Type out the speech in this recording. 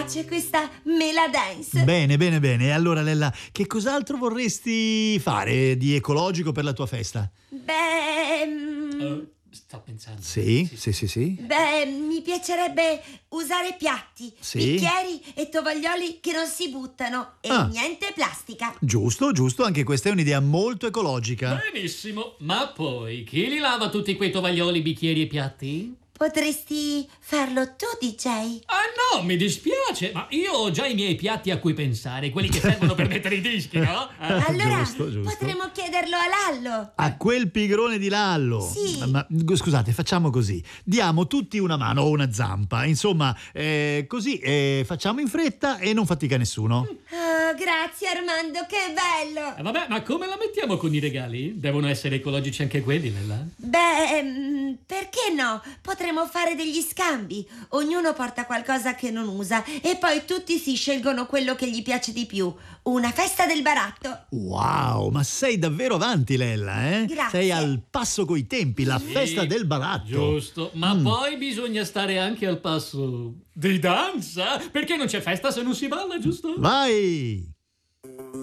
piace questa mela dance. Bene, bene, bene. E allora, Lella, che cos'altro vorresti fare di ecologico per la tua festa? Sto pensando. Sì. Beh, mi piacerebbe usare piatti, Sì. bicchieri e tovaglioli che non si buttano e niente plastica. Giusto, anche questa è un'idea molto ecologica. Benissimo, ma poi chi li lava tutti quei tovaglioli, bicchieri e piatti? Potresti farlo tu, DJ? Ah no, mi dispiace, ma io ho già i miei piatti a cui pensare, quelli che servono per mettere i dischi, no? Allora Giusto. potremmo chiederlo a Lallo. A quel pigrone di Lallo. Sì. Ma scusate, facciamo così. Diamo tutti una mano o una zampa. Insomma, così facciamo in fretta e non fatica nessuno. Oh, grazie Armando, che bello. Vabbè, ma come la mettiamo con i regali? Devono essere ecologici anche quelli, Lella? Beh, perché no? Potremmo fare degli scambi. Ognuno porta qualcosa che non usa e poi tutti si scelgono quello che gli piace di più. Una festa del baratto. Wow, ma sei davvero avanti, Lella, eh? Grazie. Sei al passo coi tempi, la festa del baratto. Giusto, ma poi bisogna stare anche al passo di danza, perché non c'è festa se non si balla, giusto? Vai!